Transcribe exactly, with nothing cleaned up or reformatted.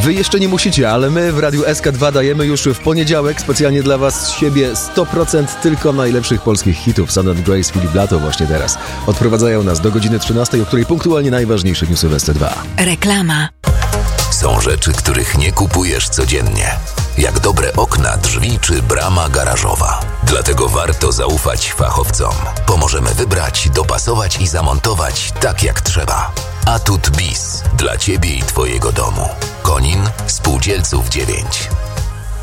Wy jeszcze nie musicie, ale my w Radiu S K dwa dajemy już w poniedziałek specjalnie dla was z siebie sto procent tylko najlepszych polskich hitów. Sun and Grace, Filip Blato właśnie teraz odprowadzają nas do godziny trzynastej, o której punktualnie najważniejsze newsy w S C dwa. Reklama. Są rzeczy, których nie kupujesz codziennie. Jak dobre okna, drzwi czy brama garażowa. Dlatego warto zaufać fachowcom. Pomożemy wybrać, dopasować i zamontować tak jak trzeba. Atut Bis. Dla Ciebie i Twojego domu. Konin, Spółdzielców dziewięć.